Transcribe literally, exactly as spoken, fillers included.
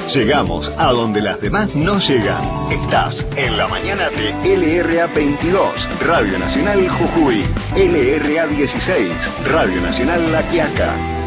Llegamos a donde las demás no llegan. Estás en la mañana de L R A veintidós, Radio Nacional Jujuy, L R A dieciséis, Radio Nacional La Quiaca.